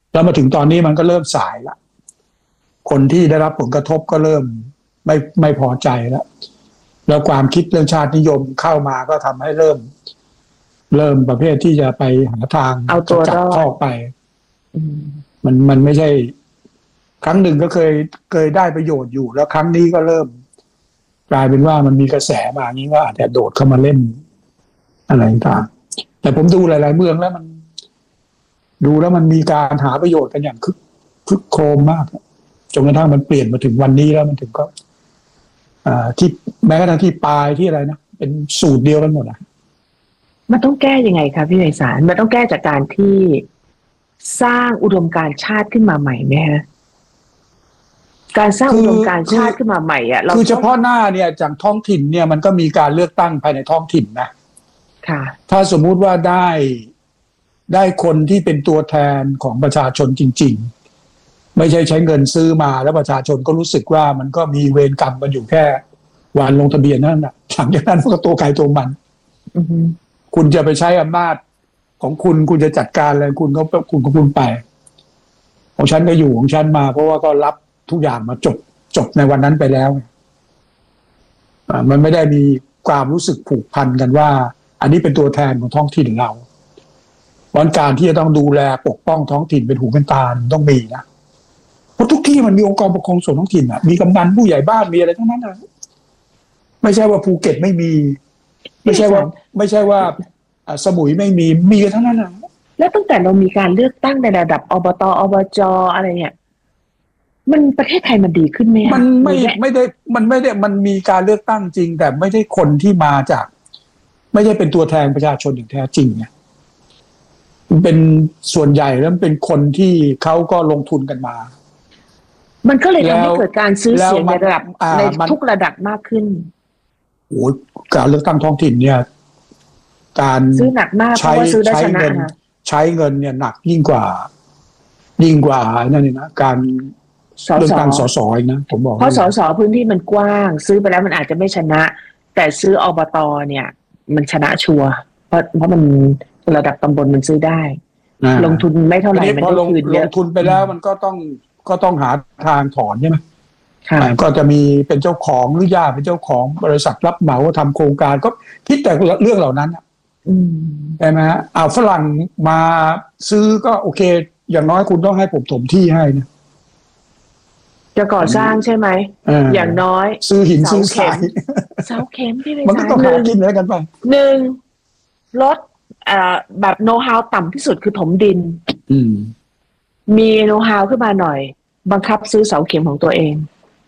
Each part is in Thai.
แล้วมาถึงตอนนี้มันก็เริ่มสายละคนที่ได้รับผลกระทบก็เริ่มไม่พอใจแล้วความคิดเรื่องชาตินิยมเข้ามาก็ทำให้เริ่มประเภทที่จะไปหาทางเอาตัวรอดเข้าไปมันไม่ใช่ครั้งหนึ่งก็เคยได้ประโยชน์อยู่แล้วครั้งนี้ก็เริ่มกลายเป็นว่ามันมีกระแสมาอย่างนี้ก็อาจจะโดดเข้ามาเล่นอะไรต่างแต่ผมดูหลายๆเมืองแล้วมันมีการหาประโยชน์กันอย่างคึกโครมมากจนกระทั่งมันเปลี่ยนมาถึงวันนี้แล้วมันถึงก็ที่แม้กระทั่งที่ปลายที่อะไรนะเป็นสูตรเดียวกันหมดมันต้องแก้ยังไงคะพี่ไพศาลมันต้องแก้จากการที่สร้างอุดมการณ์ชาติขึ้นมาใหม่ไหมฮะการสร้างอุดมการณ์ชาติขึ้นมาใหม่อ่ะคือเฉพาะหน้าเนี่ยจากท้องถิ่นเนี่ยมันก็มีการเลือกตั้งภายในท้องถิ่นนะค่ะถ้าสมมุติว่าได้คนที่เป็นตัวแทนของประชาชนจริงๆไม่ใช่ใช้เงินซื้อมาแล้วประชาชนก็รู้สึกว่ามันก็มีเวรกรรมกันอยู่แค่วันลงทะเบียนนั่นแหละหลังจากนั้นก็ตัวใครตัวมันคุณจะไปใช้อำนาจของคุณจะจัดการอะไรคุณไปของฉันก็อยู่ของฉันมาเพราะว่าก็รับทุกอย่างมาจบในวันนั้นไปแล้วมันไม่ได้มีความรู้สึกผูกพันกันว่าอันนี้เป็นตัวแทนของท้องถิ่นเราวันการที่จะต้องดูแลปกป้องท้องถิ่นเป็นหูเป็นตาต้องมีนะเพราะทุกที่มันมีองค์กรปกครองส่วนท้องถิ่นมีกำนันผู้ใหญ่บ้านมีอะไรทั้งนั้นไม่ใช่ว่าภูเก็ตไม่มีไม่ใช่ว่าสมุยไม่มีกันทั้งนั้นแล้วตั้งแต่เรามีการเลือกตั้งในระดับอบต.อบจ.อะไรเนี่ยมันประเทศไทยมันดีขึ้นไหมมันไม่ได้มันมีการเลือกตั้งจริงแต่ไม่ได้คนที่มาจากไม่ใช่เป็นตัวแทนประชาชนอย่างแท้จริงไงมันเป็นส่วนใหญ่แล้วเป็นคนที่เขาก็ลงทุนกันมามันก็เลยทำให้เกิดการซื้อเสียงในระดับในทุกระดับมากขึ้นโอ้การเลือกตั้งท้องถิ่นเนี่ยการซื้อหนักมากเพราะว่าซื้อได้ชนะใช้เงินเนี่ยหนักยิ่งกว่านั่นนี่นะการเลือกตั้งสสนะผมบอกเพราะสสพื้นที่มันกว้างซื้อไปแล้วมันอาจจะไม่ชนะแต่ซื้ออบต.เนี่ยมันชนะชัวร์เพราะมันระดับตำบลมันซื้อได้ลงทุนไม่เท่าไหร่มันได้คืนเยอะลงทุนไปแล้วมันก็ต้องหาทางถอนใช่ไหมก็จะมีเป็นเจ้าของหรือญาติเป็นเจ้าของบริษัทรับเหมาทำโครงการก็คิดแต่เรื่องเหล่านั้นใช่ไหมฝรั่งมาซื้อก็โอเคอย่างน้อยคุณต้องให้ผมถมที่ให้นะจะก่อสร้างใช่ไหมอย่างน้อยซื้อหินซื้อทรายเสาเข็มที่ไปมันก็ต้องหากินแล้วกันไปลดแบบโน้ตฮาวต่ำที่สุดคือถมดินมีโน้ตฮาวขึ้นมาหน่อยบังคับซื้อเสาเข็มของตัวเอง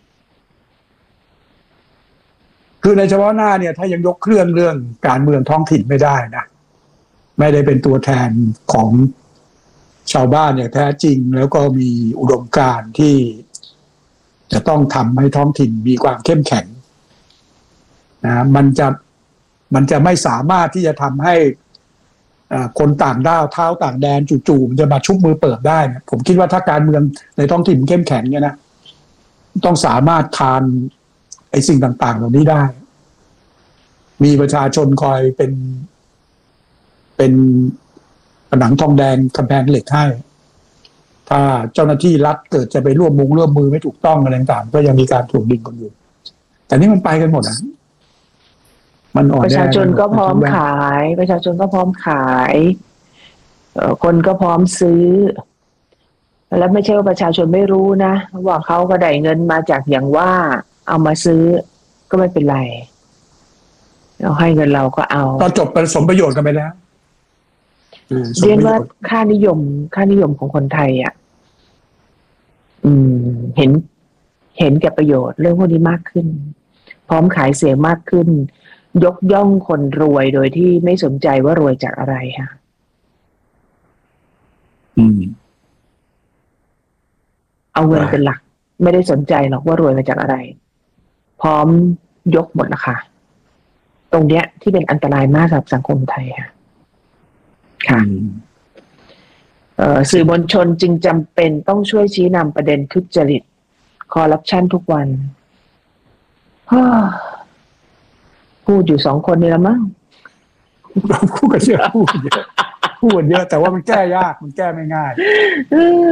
คือในเฉพาะหน้าเนี่ยถ้ายังยกเครื่องการเมืองท้องถิ่นไม่ได้นะไม่ได้เป็นตัวแทนของชาวบ้านอย่างแท้จริงแล้วก็มีอุดมการณ์ที่จะต้องทำให้ท้องถิ่นมีความเข้มแข็งนะมันจะไม่สามารถที่จะทำให้คนต่างด้าวเท้าต่างแดนจู่ๆมันจะมาชุบมือเปิดได้นะผมคิดว่าถ้าการเมืองในท้องถิ่นเข้มแข็งเนี่ยนะต้องสามารถทานไอ้สิ่งต่างๆเหล่านี้ได้มีประชาชนคอยเป็นผนังทองแดงกำแพงเหล็กให้ถ้าเจ้าหน้าที่รัฐเกิดจะไปร่วมมือไม่ถูกต้องอะไรต่างๆก็ยังมีการถ่วงดุลกันอยู่แต่นี่มันไปกันหมดมันอ่อนแอประชาชนก็พร้อมขายคนก็พร้อมซื้อแล้วไม่ใช่ว่าประชาชนไม่รู้นะว่าเขาก็ได้เงินมาจากอย่างว่าเอามาซื้อก็ไม่เป็นไรเราให้เงินเราก็เอาตอนจบเป็นสมประโยชน์กันไปแล้วเรียนว่าค่านิยมของคนไทยเห็นแก่ประโยชน์เรื่องพวกนี้มากขึ้นพร้อมขายเสียงมากขึ้นยกย่องคนรวยโดยที่ไม่สนใจว่ารวยจากอะไรค่ะเอาเงินเป็นหลักไม่ได้สนใจหรอกว่ารวยมาจากอะไรพร้อมยกหมดนะคะตรงเนี้ยที่เป็นอันตรายมากสำหรับสังคมไทยค่ะสื่อมวลชนจึงจำเป็นต้องช่วยชี้นำประเด็นทุจริตคอร์รัปชันทุกวันพูดอยู่2 คนนี่ละมั้งพูดกันเยอะแต่ว่ามันแก้ยากมันแก้ไม่ง่าย